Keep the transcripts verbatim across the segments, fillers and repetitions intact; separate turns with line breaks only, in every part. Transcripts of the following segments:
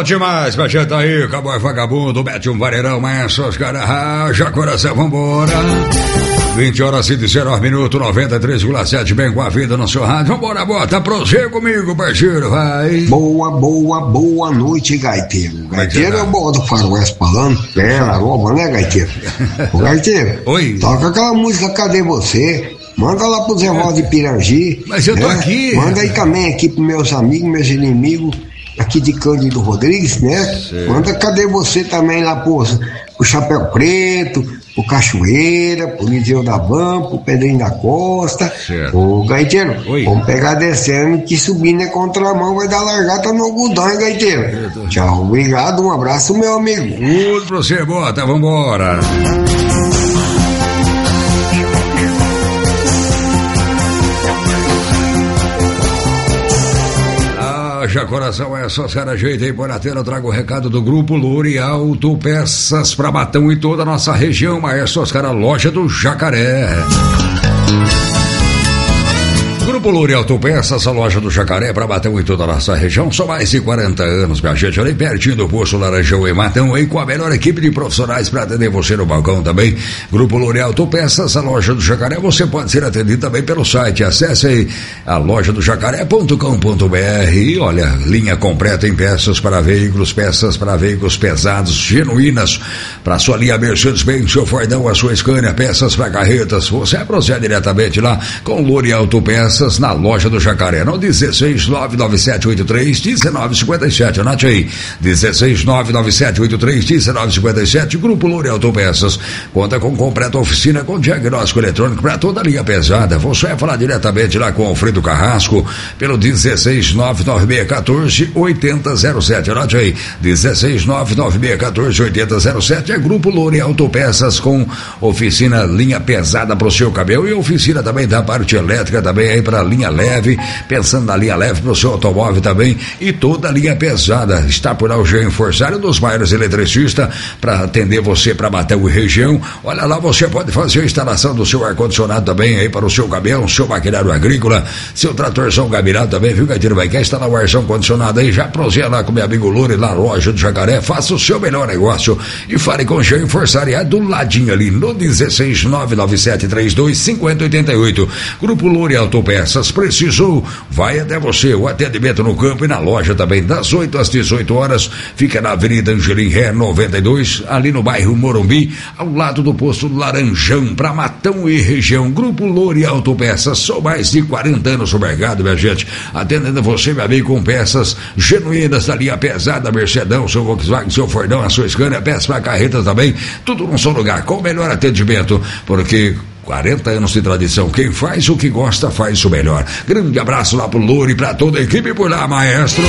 demais pra gente aí, Cowboy Vagabundo, mete um vareirão, mas os caras raja coração, vambora. vinte horas e dezenove minutos, noventa e três vírgula sete, bem com a vida no seu rádio. Vambora, bota, prossegue comigo, parceiro, vai.
Boa, boa, boa noite, gaiteiro. Gaiteiro é o bom do faroeste falando, é, na nova, né, gaiteiro? Ô, gaiteiro,
oi.
Toca aquela música Cadê Você? Manda lá pro Zé Valdo de Pirangi.
Mas eu tô né? aqui.
Manda aí também aqui pros meus amigos, meus inimigos, aqui de Cândido Rodrigues, né? Sei. Manda Cadê Você também lá pro, pro Chapéu Preto, pro Cachoeira, pro Liseu da Van, pro Pedrinho da Costa. Certo. Ô, gaiteiro, oi. Vamos pegar descendo que subindo é contramão, vai dar largata no algodão, hein, gaiteiro? Tô... Tchau, obrigado, um abraço, meu amigo.
Tudo pra você, bota, vambora. Já coração, é só cara jeito aí por na tela, eu trago o recado do Grupo Louri Autopeças pra Matão e toda a nossa região, mas é só os caras loja do Jacaré. Grupo Louri Autopeças, a loja do Jacaré para Matão e toda a nossa região, são mais de quarenta anos, minha gente, ali pertinho do Poço Laranjão e Matão, aí com a melhor equipe de profissionais para atender você no balcão também. Grupo Louri Autopeças, a loja do Jacaré, você pode ser atendido também pelo site, acesse aí a loja do jacaré ponto com ponto b r e olha, linha completa em peças para veículos, peças para veículos pesados, genuínas, para sua linha Mercedes-Benz, seu Fordão, a sua Scania, peças para carretas, você procede diretamente lá com Louri Autopeças, na loja do Jacaré, no dezesseis nove nove sete oito três um nove cinco sete, anote aí, dezesseis nove nove sete oito três um nove cinco sete, Grupo Louri Autopeças, conta com completa oficina com diagnóstico eletrônico para toda a linha pesada, você vai falar diretamente lá com o Alfredo Carrasco, pelo dezesseis nove nove seis um quatro oito zero zero sete, anote aí, dezesseis nove nove seis um quatro oito zero zero sete, é Grupo Louri Autopeças com oficina linha pesada para o seu cabelo e oficina também da parte elétrica também aí para a linha leve, pensando na linha leve para o seu automóvel também e toda a linha pesada, está por lá o Jean Forçário, um dos maiores eletricistas para atender você para Matão e região. Olha lá, você pode fazer a instalação do seu ar-condicionado também aí para o seu caminhão, seu maquinário agrícola, seu tratorzão gabinado também, viu, Gatinho? Vai quer instalar o ar-som condicionado aí, já proseia lá com meu amigo Louri, lá na loja do Jacaré, faça o seu melhor negócio e fale com o Jean Forçário, é do ladinho ali, no dezesseis nove nove sete três dois cinco zero oito oito, Grupo Louri Autopeças. Precisou, vai até você, o atendimento no campo e na loja também, das oito às dezoito horas, fica na Avenida Angelim Ré noventa e dois, ali no bairro Morumbi, ao lado do posto Laranjão, para Matão e região. Grupo Louri Autopeças, são mais de quarenta anos no mercado, minha gente, atendendo você, meu amigo, com peças genuínas da linha pesada, Mercedão, seu Volkswagen, seu Fordão, a sua Scania, peças para carretas também, tudo num só lugar, com o melhor atendimento, porque quarenta anos de tradição, quem faz o que gosta faz o melhor. Grande abraço lá pro Louri, pra toda a equipe por lá, maestro.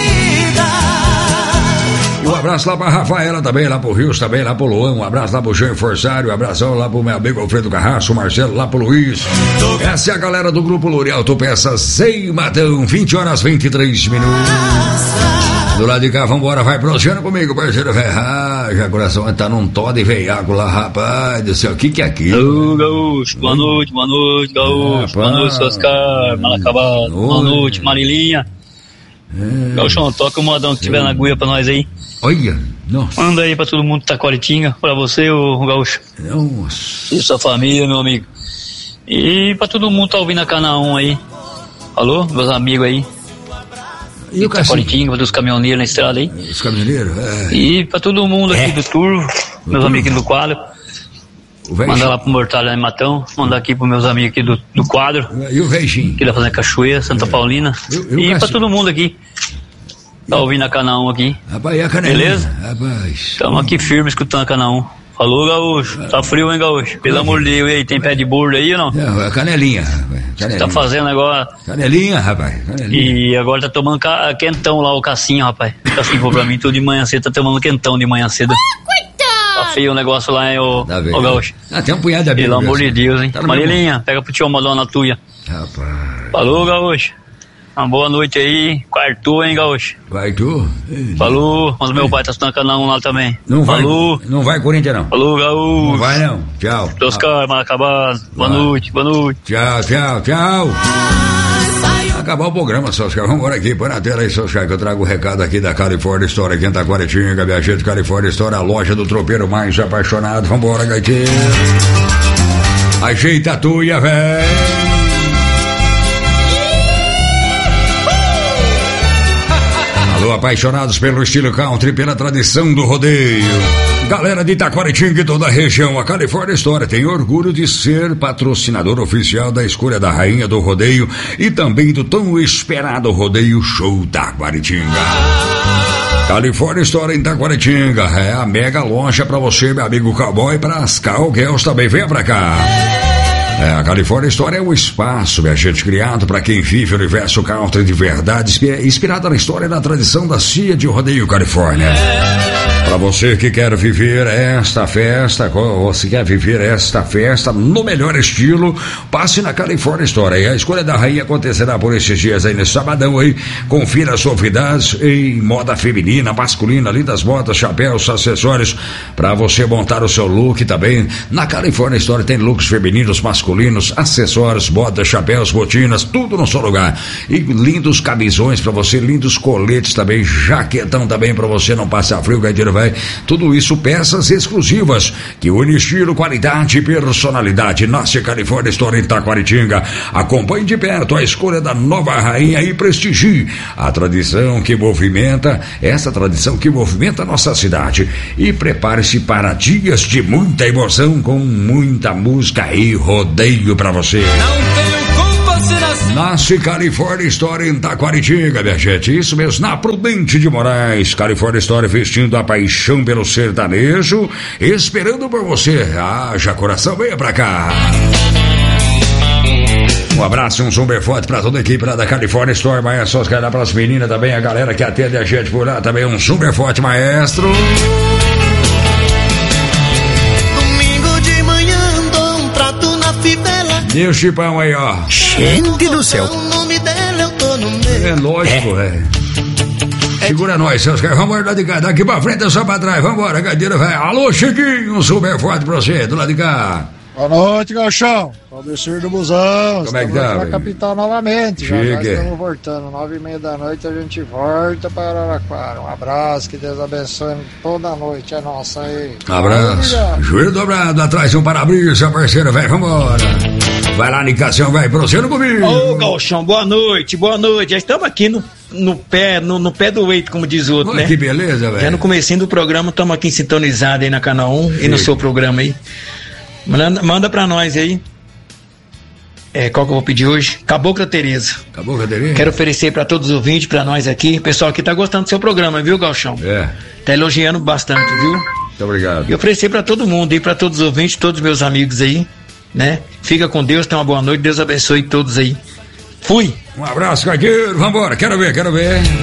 E um abraço lá pra Rafaela também, lá pro Rios também, lá pro Luan, um abraço lá pro Jean Forçário, um abração lá pro meu amigo Alfredo Carrasco, Marcelo, lá pro Luiz. Essa é a galera do Grupo Louri Autopeças em Matão, vinte horas vinte e três minutos. Do lado de cá, vambora, vai prosseando comigo, parceiro, velho. Ah, já o coração tá num tó de veiaco lá, rapaz do céu, o que que é aquilo?
Ô, Gaúcho, boa noite, boa noite, Gaúcho, boa noite, Oscar, mal acabado, boa noite, Marilinha. É. Gaúcho, toca o modão que tiver na agulha pra nós aí.
Olha, nossa.
Manda aí pra todo mundo que tá coritinha, pra você, ô Gaúcho.
Nossa.
E sua família, meu amigo. E pra todo mundo que tá ouvindo a Canal um aí. Alô, meus amigos aí.
E o
Coritinga, dos caminhoneiros na estrada aí.
Os caminhoneiros? É.
E pra todo mundo aqui é. do Turvo, meus amigos aqui do quadro. Mandar lá pro Mortalha em Matão, mandar aqui pros meus amigos aqui do, do quadro.
E o Veixinho?
Aqui da Fazenda Cachoeira, Santa é. Paulina. E, e pra todo mundo aqui. Tá ouvindo a Canal um aqui.
Rapaz, e a canelinha?
Beleza?
Rapaz.
Tamo aqui firme escutando a Canal um. Falou, Gaúcho. Tá frio, hein, Gaúcho? Pelo é. amor de Deus, e aí, tem pé de burro aí ou não?
Não, é canelinha, rapaz. Canelinha.
Tá fazendo agora.
Canelinha, rapaz. Canelinha.
E agora tá tomando ca... quentão lá, o Cassinho, rapaz. O Cassinho falou pra mim, tudo de manhã cedo, tá tomando quentão de manhã cedo. Ah, coitado! Tá feio o negócio lá, hein, ô,
tá
ô Gaúcho.
Ah, tem um punhado de amigo.
Pelo amor de Deus, hein? Tá Marilinha, pega pro tio Modão na tuia.
Rapaz.
Falou, Gaúcho. Uma boa noite aí, quartou, hein, Gaúcho?
Quartou?
Falou, mas meu pai tá estudando canal um lá também.
Não vai,
falou.
Não vai, Corinthians, não.
Falou, Gaúcho.
Não vai, não. Tchau.
Oscar, mal acabado. Boa noite, boa noite.
Tchau, tchau, tchau. acabar o programa, seus caras. Vamos aqui, põe na tela aí, seus caras, que eu trago o recado aqui da California Store, aqui em Taquaritinga, minha gente. California Store, a loja do tropeiro mais apaixonado. Vambora, gaiteiro. Ajeita a tuia, véi. Alô, apaixonados pelo estilo country, pela tradição do rodeio. Galera de Taquaritinga e toda a região, a California Store tem orgulho de ser patrocinador oficial da escolha da rainha do rodeio e também do tão esperado rodeio Show Taquaritinga. California Store em Taquaritinga é a mega loja pra você, meu amigo cowboy, para as cowgirls também. Venha pra cá. É, a California Store é um espaço, minha gente, criado para quem vive o universo country de verdade, inspirado na história e na tradição da C I A de Rodeio Califórnia. Para você que quer viver esta festa, você quer viver esta festa no melhor estilo, passe na California Store. E a escolha da rainha acontecerá por esses dias aí nesse sabadão aí. Confira as novidades em moda feminina, masculina, lindas botas, chapéus, acessórios para você montar o seu look também. Na California Store tem looks femininos, masculinos, acessórios, botas, chapéus, botinas, tudo no seu lugar. E lindos camisões para você, lindos coletes também, jaquetão também para você não passar frio, gaiteiro, vai. Tudo isso peças exclusivas que unem estilo, qualidade e personalidade. Nasce California Store em Taquaritinga. Acompanhe de perto a escolha da nova rainha e prestigie a tradição que movimenta, essa tradição que movimenta a nossa cidade. E prepare-se para dias de muita emoção com muita música e rodeio para você. Nasce California Store em Taquaritinga, minha gente. Isso mesmo, na Prudente de Moraes. California Store vestindo a paixão pelo sertanejo, esperando por você. Haja coração, venha pra cá. Um abraço e um super forte pra toda a equipe lá da California Store, maestro. Os caras lá pras meninas também, a galera que atende a gente por lá também. Um super forte, maestro.
Domingo de manhã dou um trato na fivela.
E o Chipão aí, ó.
Gente do céu. O nome dela eu tô no meio.
É lógico, velho. É. Segura nós, seus caras. Vamos lá de cá. Daqui pra frente é só pra trás. Vambora, gadeira, velho. Alô, Chiquinho. Um super forte pra você, do lado de cá.
Boa noite, Galchão. Valdecir do Busão.
Como é que tá,
na capital novamente. Já, já
Chique.
estamos voltando. Nove e meia da noite a gente volta para Araraquara. Um abraço, que Deus abençoe toda noite. É nossa aí.
Um abraço. Joelho dobrado, atrás de um para-brisa, parceiro, velho. Vambora. Vai lá, Nicação, vai. Prosseguindo comigo.
Ô, Galchão, boa noite, boa noite. Já estamos aqui no, no, pé, no, no pé do eito, como diz o outro,
Olha,
né?
Que beleza, velho.
Já no comecinho do programa, estamos aqui sintonizados aí na Canal um e no seu programa aí. Manda, manda pra nós aí. É, qual que eu vou pedir hoje? Cabocla Tereza.
Cabocla Tereza?
Quero oferecer pra todos os ouvintes, pra nós aqui. O pessoal aqui tá gostando do seu programa, viu, Galchão?
É.
Tá elogiando bastante, viu?
Muito obrigado.
E oferecer pra todo mundo aí, pra todos os ouvintes, todos os meus amigos aí, né? Fica com Deus, tenha uma boa noite, Deus abençoe todos aí. Fui!
Um abraço, gaiteiro. Vambora, quero ver, quero ver.